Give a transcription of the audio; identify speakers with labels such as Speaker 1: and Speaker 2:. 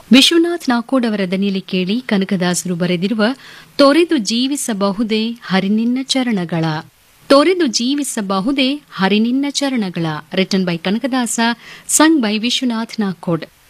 Speaker 1: ವಿಶ್ವನಾಥ್ ನಾಕೋಡ್ ಅವರ ದನಿಯಲ್ಲಿ ಕೇಳಿ ಕನಕದಾಸರು ಬರೆದಿರುವ ತೊರೆದು ಜೀವಿಸಬಹುದೇ ಹರಿನಿನ್ನ ಚರಣಗಳ. ತೊರೆದು ಜೀವಿಸಬಹುದೇ ಹರಿನಿನ್ನ ಚರಣಗಳ written by Kanakadasa, sung by Vishwanath Nakod.